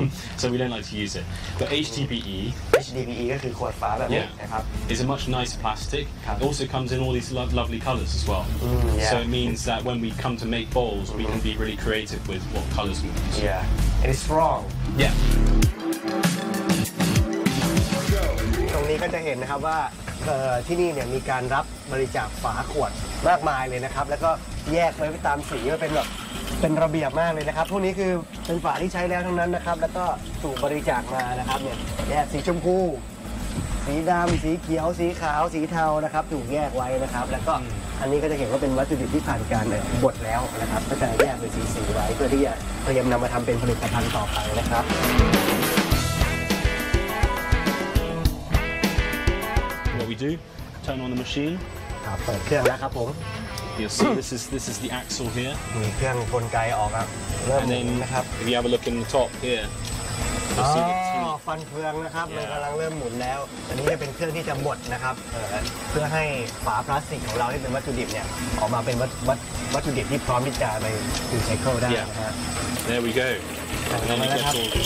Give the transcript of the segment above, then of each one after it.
so we don't like to use it. But HDPE ก็คือขวดฝาแบบนี้นะครับ is a much nicer plastic. It also comes in all these lovely colours as well. So it means that when we come to make bowls, we can be really creative with what colours we use. Yeah, and it's strong. Yeah. ตรงนี้ก็จะเห็นนะครับว่าที่นี่เนี่ยมีการรับบริจาคฝาขวดมากมายเลยนะครับแล้วก็แยกไว้ตามสีก็เป็นแบบเป็นระเบียบมากเลยนะครับพวกนี้คือเป็นฝาที่ใช้แล้วทั้งนั้นนะครับแล้วก็ถูกบริจาคมานะครับเนี่ยแยกสีชมพูสีดำสีเขียวสีขาวสีเทานะครับถูกแยกไว้นะครับแล้วก็อันนี้ก็จะเห็นว่าเป็นวัตถุดิบที่ผ่านการบดแล้วนะครับก็จะแยกเป็นสีไว้เพื่อที่จะเตรียมนำมาทำเป็นผลิตภัณฑ์ต่อไปนะครับ What we do, turn on the machine. ครับเปิดเครื่องแล้วครับผม You'll see this is the axle here. มีเครื่องกลไกออกครับเริ่ม And then นะครับ if you have a look in the top here, you'll see the teeth. ฟันเฟืองนะครับมันกำลังเริ่มหมุนแล้วอันนี้จะเป็นเครื่องที่จะบดนะครับเพื่อให้ฝาพลาสติกของเราที่เป็นวัตถุดิบเนี่ยออกมาเป็นวัตถุดิบที่พร้อมที่จะไปรีไซเคิลได้นะฮะ There we go. And then it gets all.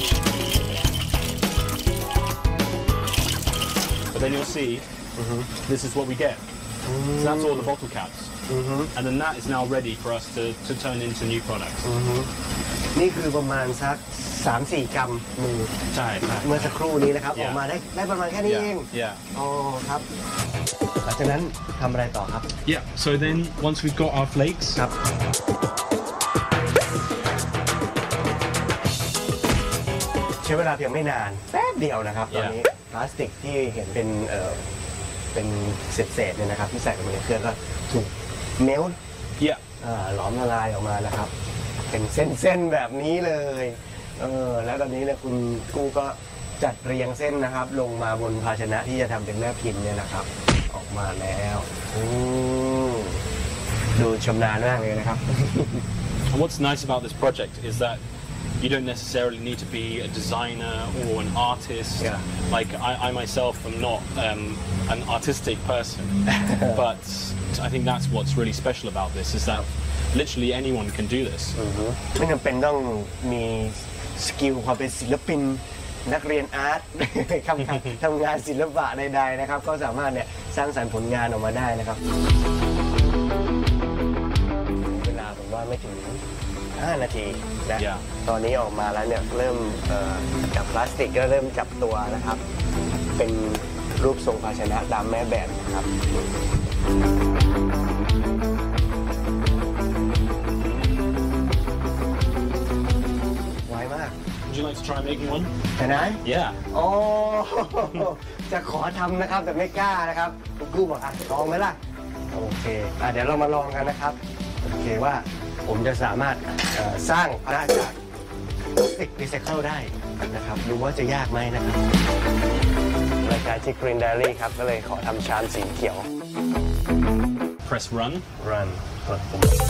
But then you'll see, this is what we get. So that's all the bottle caps. And then that is now ready for us to turn into new products. นี่คือประมาณสัก 3-4 กรัมมือใช่ใช่เมื่อสักครู่นี้นะครับออกมาได้ประมาณแค่นี้เอง อ๋อครับหลังจากนั้นทำอะไรต่อครับ Yeah. So then once we've got our flakes. ครับใช้เวลาเพียงไม่นานแป๊บเดียวนะครับตอนนี้พลาสติกที่เห็นเป็นเศษๆเนี่ยนะครับที่ใส่ลงไปในเครื่องก็ถูกเมลต์ Yeah. หลอมละลายออกมานะครับเป็นเส้นๆแบบนี้เลยแล้วตอนนี้เนี่ยคุณกู้ก็จัดเรียงเส้นนะครับลงมาบนภาชนะที่จะทำเป็นแม่พิมพ์เนี่ยนะครับออกมาแล้วดูชำนาญมากเลยนะครับ And what's nice about this project is that you don't necessarily need to be a designer or an artist. Yeah. Like I myself am not an artistic person, but I think that's what's really special about this is that literally anyone can do this. ไม่จำเป็นต้องมีสกิลความเป็นศิลปินนักเรียนอาร์ต ทำงานศิลปะใดๆนะครับก็สามารถเนี่ยสร้างสรรค์ผลงานออกมาได้นะครับเวลาผมว่าไม่ถึง5 นาทีนะตอนนี้ออกมาแล้วเนี่ยเริ่มจากพลาสติกก็เริ่มจับตัวนะครับเป็นรูปทรงภาชนะตามแม่แบบนะครับไวมาก Would you like to try making one? เห็นไหม Yeah. โอ้จะขอทำนะครับแต่ไม่กล้านะครับคุณกู้บอกลองไหมล่ะโอเคเดี๋ยวเรามาลองกันนะครับโอเคว่าผมจะสามารถสร้างพลาสติกรีไซเคิลได้นะครับดูว่าจะยากไหมนะครับรายการที่ Green Diary ครับก็เลยขอทำชามสีเขียว Press run. กดปุ่ม